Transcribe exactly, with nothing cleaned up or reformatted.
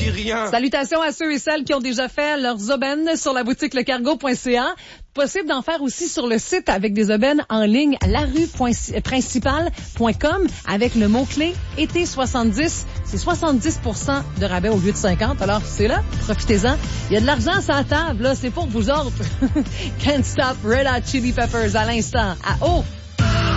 dis rien. Salutations à ceux et celles qui ont déjà fait leurs aubaines sur la boutique lecargo point c a. Possible d'en faire aussi sur le site avec des aubaines en ligne larue principale point com avec le mot-clé été soixante-dix. C'est soixante-dix pour cent de rabais au lieu de cinquante. Alors, c'est là, profitez-en. Il y a de l'argent sur la table, là, c'est pour vous autres. Can't Stop, Red Hot Chili Peppers à l'instant. À haut.